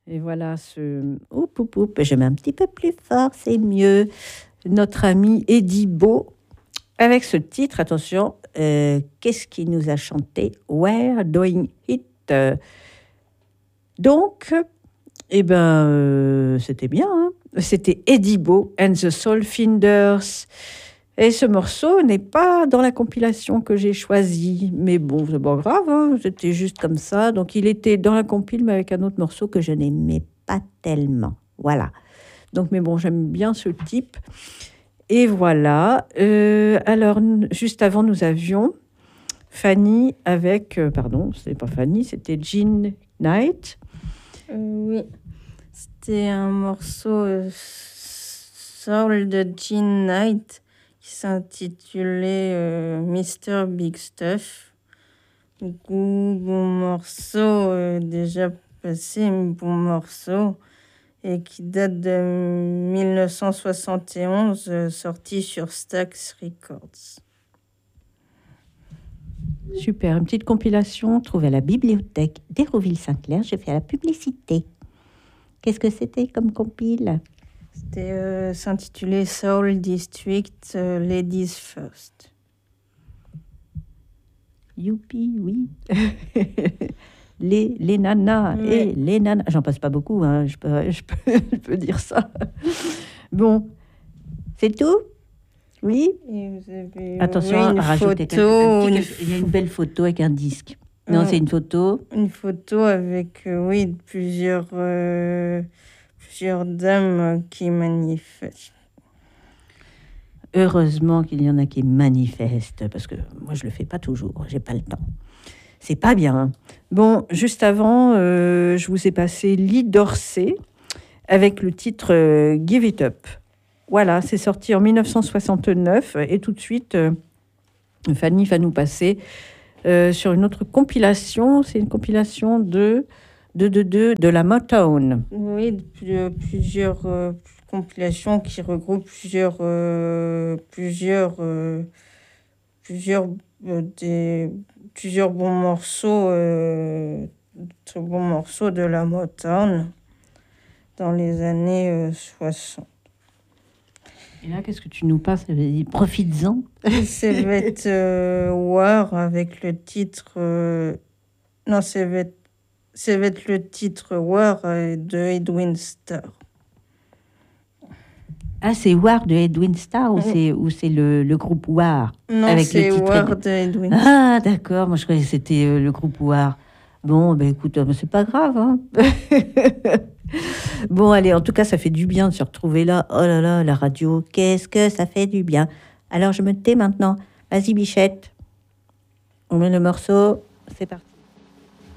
Et voilà ce... Oup, oup, oup, je mets un petit peu plus fort, c'est mieux. Notre ami Eddie Beau, avec ce titre, attention, qu'est-ce qu'il nous a chanté? We're Doing It. Donc, c'était bien, hein. C'était Eddie Beau and the Soulfinders. Et ce morceau n'est pas dans la compilation que j'ai choisie. Mais bon, c'est pas grave, hein, c'était juste comme ça. Donc il était dans la compile, mais avec un autre morceau que je n'aimais pas tellement. Voilà. Donc, mais bon, j'aime bien ce type. Et voilà. Alors, juste avant, nous avions Fanny avec... pardon, c'était pas Fanny, c'était Jean Knight. Oui, c'était un morceau soul de Jean Knight qui s'intitulait Mr. Big Stuff. Bon morceau, déjà passé, un bon morceau, et qui date de 1971, sorti sur Stax Records. Super, une petite compilation trouvée à la bibliothèque d'Hérouville-Saint-Clair. J'ai fait la publicité. Qu'est-ce que c'était comme compile? C'était s'intitulait Soul District Ladies First. Youpi, oui. les nanas et les nanas. J'en passe pas beaucoup, hein. Je peux dire ça. Bon, c'est tout? Oui. Attention à rajouter quelques petits. Il y a une belle photo avec un disque. Non, c'est une photo. Une photo avec, plusieurs dames qui manifestent. Heureusement qu'il y en a qui manifestent, parce que moi, je le fais pas toujours. J'ai pas le temps. C'est pas bien. Bon, juste avant, je vous ai passé Lee Dorsey avec le titre Give It Up. Voilà, c'est sorti en 1969 et tout de suite, Fanny va nous passer sur une autre compilation. C'est une compilation de la Motown. Oui, plusieurs compilations qui regroupent plusieurs bons morceaux, très bons morceaux de la Motown dans les années 60. Et là, qu'est-ce que tu nous passes? Profites-en. Ça va être War avec le titre... non, ça va être le titre War de Edwin Starr. Ah, c'est War de Edwin Starr ou c'est le groupe War? Non, avec c'est le titre War de Edwin Starr. Ah, d'accord. Moi, je croyais que c'était le groupe War. Bon, ben écoute, c'est pas grave, hein. Bon, allez, en tout cas, ça fait du bien de se retrouver là. Oh là là, la radio, qu'est-ce que ça fait du bien. Alors, je me tais maintenant. Vas-y, Bichette. On met le morceau. C'est parti.